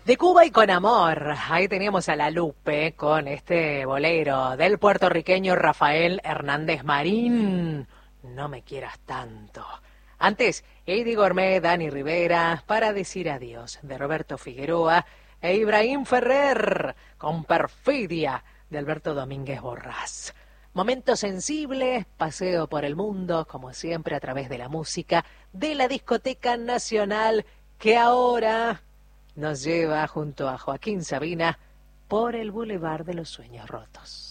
De Cuba y con amor. Ahí teníamos a la Lupe con este bolero del puertorriqueño Rafael Hernández Marín. No me quieras tanto. Antes, Eddie Gourmet, Dani Rivera, Para decir adiós, de Roberto Figueroa e Ibrahim Ferrer, con Perfidia, de Alberto Domínguez Borrás. Momento sensible, paseo por el mundo, como siempre a través de la música de la Discoteca Nacional, que ahora nos lleva junto a Joaquín Sabina por el Boulevard de los Sueños Rotos.